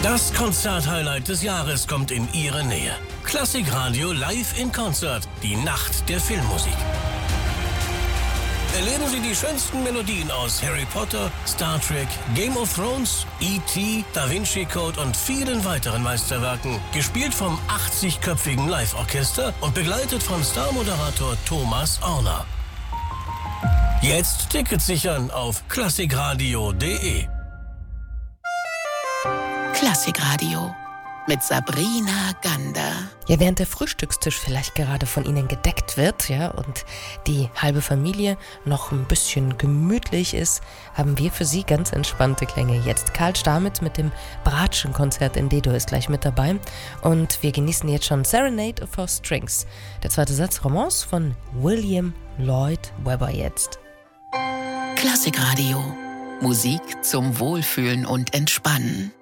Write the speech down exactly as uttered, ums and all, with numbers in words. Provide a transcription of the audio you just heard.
Das Konzert-Highlight des Jahres kommt in Ihre Nähe. Klassikradio live in Konzert, die Nacht der Filmmusik. Erleben Sie die schönsten Melodien aus Harry Potter, Star Trek, Game of Thrones, E T, Da Vinci Code und vielen weiteren Meisterwerken. Gespielt vom achtzigköpfigen Live-Orchester und begleitet von Star-Moderator Thomas Orner. Jetzt Tickets sichern auf klassikradio punkt de. Klassikradio mit Sabrina Gander. Ja, während der Frühstückstisch vielleicht gerade von Ihnen gedeckt wird, ja, und die halbe Familie noch ein bisschen gemütlich ist, haben wir für Sie ganz entspannte Klänge. Jetzt Karl Stamitz mit dem Bratschenkonzert in D-Dur ist gleich mit dabei und wir genießen jetzt schon Serenade for Strings. Der zweite Satz Romance von William Lloyd Webber jetzt. Klassikradio. Musik zum Wohlfühlen und Entspannen.